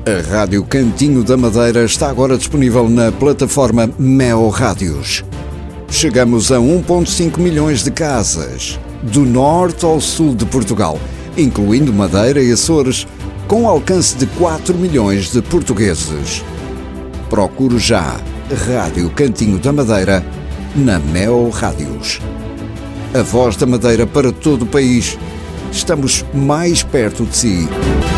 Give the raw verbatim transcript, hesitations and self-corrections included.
A Rádio Cantinho da Madeira está agora disponível na plataforma Meo Rádios. Chegamos a um vírgula cinco milhões de casas, do norte ao sul de Portugal, incluindo Madeira e Açores, com alcance de quatro milhões de portugueses. Procure já Rádio Cantinho da Madeira na Meo Rádios. A voz da Madeira para todo o país. Estamos mais perto de si.